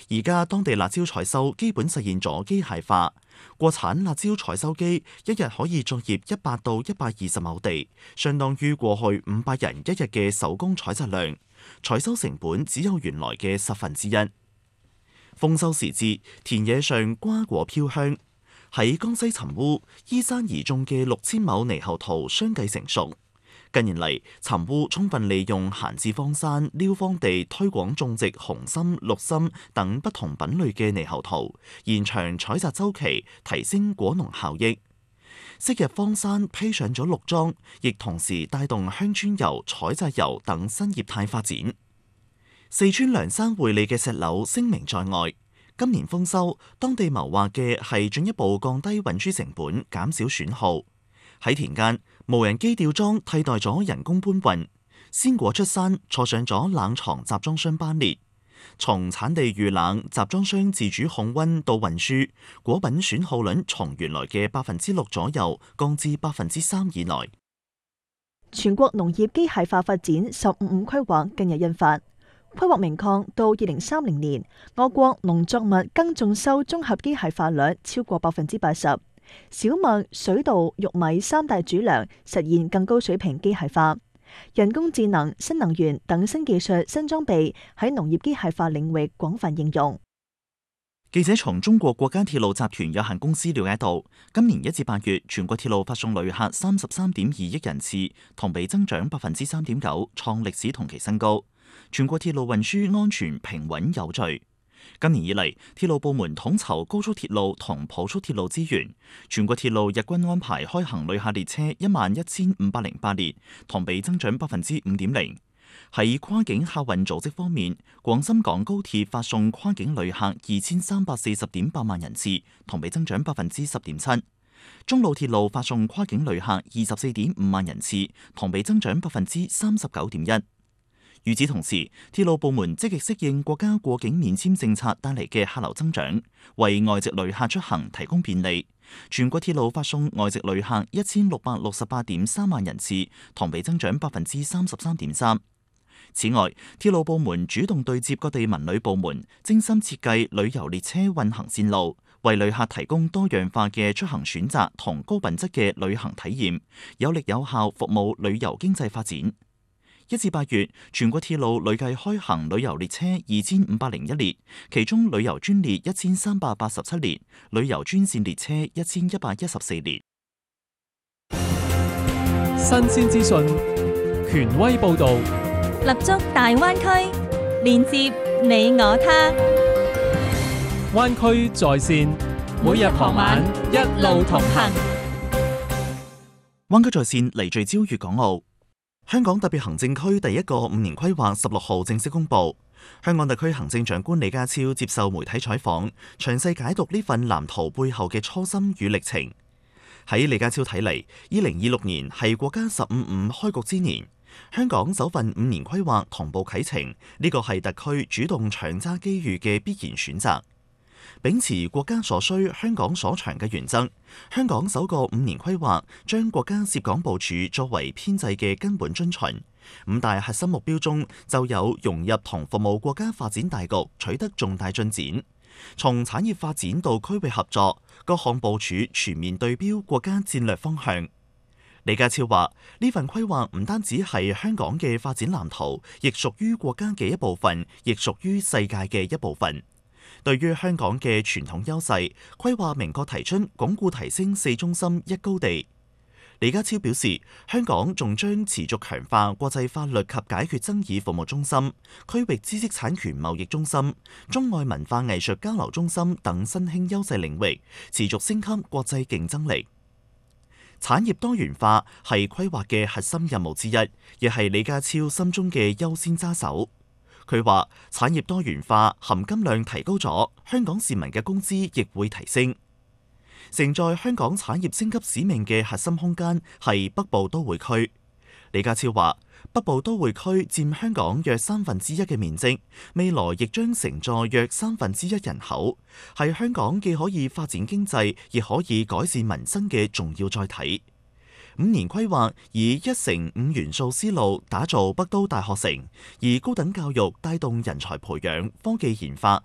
而家當地辣椒採收基本實現咗機械化，國產辣椒採收機一日可以作業100到120畝地，相當於過去500人一日嘅手工採摘量，採收成本只有原來嘅1/10。豐收時節，田野上瓜果飄香。喺江西尋烏，依山而種嘅6000畝獼猴桃相繼成熟。近年嚟，尋烏充分利用閒置荒山、撩荒地推廣種植紅心、綠心等不同品類嘅獼猴桃，延長採摘週期，提升果農效益。昔日荒山披上咗綠裝，亦同時帶動鄉村遊、採摘遊等新業態發展。四川涼山匯利嘅石榴聲名在外。今年豐收，當地謀劃嘅係進一步降低運輸成本，減少損耗。喺田間，無人機吊裝替代咗人工搬運，鮮果出山坐上咗冷藏集裝箱班列。從產地預冷、集裝箱自主控溫到運輸，果品損耗率從原來嘅6%左右降至3%以內。 全國農業機械化發展15規劃近日印發。規劃明確，到2030年，我國農作物耕種收綜合機械化率超過80%，小麥、水稻、玉米3大主糧實現更高水平機械化，人工智能、新能源等新技術、新裝備喺農業機械化領域廣泛應用。 記者從中國國家鐵路集團有限公司了解到，今年1至8月，全國鐵路發送旅客33.2億人次，同比增長3.9%，創歷史同期新高。全國鐵路運輸安全平穩有序。今年以嚟，鐵路部門統籌高速鐵路同普速鐵路資源，全國鐵路日均安排開行旅客列車11508列，同比增長5.0%。喺跨境客運組織方面，廣深港高鐵發送跨境旅客2340.8萬人次，同比增長10.7%。中路鐵路發送跨境旅客24.5萬人次，同比增長39.1%。與此同時，鐵路部門積極適應國家過境免簽政策帶嚟嘅客流增長，為外籍旅客出行提供便利。全國鐵路發送外籍旅客1668.3萬人次，同比增長33.3%。此外，鐵路部門主動對接各地文旅部門，精心設計旅遊列車運行線路，為旅客提供多樣化嘅出行選擇同高品質嘅旅行體驗，有力有效服務旅遊經濟發展。1至8月，全國鐵路累計開行旅遊列車2501列，其中旅遊專列1387列，旅遊專線列車1114列。 新鮮資訊，權威報導， 立足大灣區，連接你我他。 灣區在線，每日傍晚一路同行。 灣區在線嚟聚焦粵港澳。香港特別行政區第一個5年規劃16號正式公布。香港特區行政長官李家超接受媒體採訪，詳細解讀呢份藍圖背後嘅初心與歷程。喺李家超睇嚟，2026年係國家15.5開局之年，香港首份5年規劃同步啟程，呢個係特區主動搶揸機遇嘅必然選擇。秉持國家所需、香港所長嘅原則，香港首個5年規劃將國家涉港部署作為編制嘅根本遵循。5大核心目標中就有融入同服務國家發展大局取得重大進展。從產業發展到區域合作，各項部署全面對標國家戰略方向。李家超話：呢份規劃唔單止係香港嘅發展藍圖，亦屬於國家嘅一部分，亦屬於世界嘅一部分。對於香港嘅傳統優勢，規劃明確提出鞏固提升4中心1高地。李家超表示，香港仲將持續強化國際法律及解決爭議服務中心、區域知識產權貿易中心、中外文化藝術交流中心等新興優勢領域，持續升級國際競爭力。產業多元化係規劃嘅核心任務之一，亦係李家超心中嘅優先揸手。佢話：產業多元化含金量提高咗，香港市民嘅工資亦會提升。承載香港產業升級使命嘅核心空間係北部都會區。李家超話：北部都會區佔香港約1/3嘅面積，未來亦將承載約1/3人口，係香港既可以發展經濟，亦可以改善民生嘅重要載體。5年規劃以1城5元素思路打造北都大學城，以高等教育帶動人才培養、科技研發